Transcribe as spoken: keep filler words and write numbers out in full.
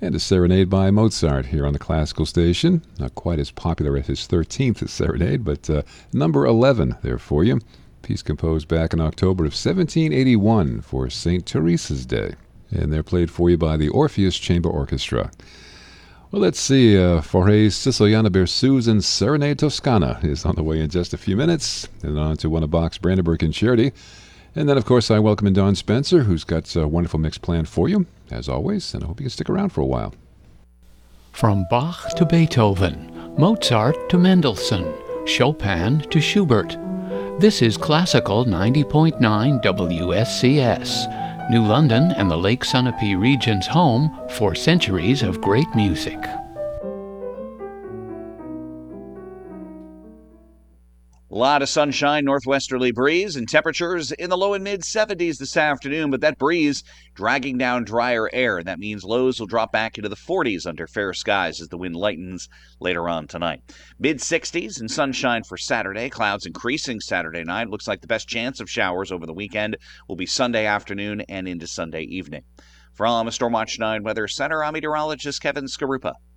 And a serenade by Mozart here on the classical station. Not quite as popular as his thirteenth serenade, but uh, number eleven there for you. Piece composed back in October of seventeen eighty-one for Saint Teresa's Day. And they're played for you by the Orpheus Chamber Orchestra. Well, let's see. Uh, Forré's Siciliana Berceuse Serenade Toscana is on the way in just a few minutes. And on to one of Bach's Brandenburg Concerti. And then, of course, I welcome in Don Spencer, who's got a wonderful mix planned for you, as always, and I hope you can stick around for a while. From Bach to Beethoven, Mozart to Mendelssohn, Chopin to Schubert. This is Classical ninety point nine W S C S, New London and the Lake Sunapee region's home for centuries of great music. A lot of sunshine, northwesterly breeze, and temperatures in the low and mid seventies this afternoon, but that breeze dragging down drier air, and that means lows will drop back into the forties under fair skies as the wind lightens later on tonight. mid sixties and sunshine for Saturday, clouds increasing Saturday night. Looks like the best chance of showers over the weekend will be Sunday afternoon and into Sunday evening. For Alamo Stormwatch nine Weather Center, I'm meteorologist Kevin Skarupa.